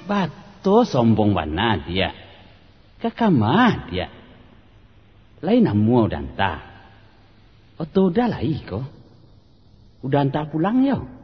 Bato sombong wana dia. Kakamah dia. Lain namu udanta. Oto udah lah iko. Udanta pulang yo.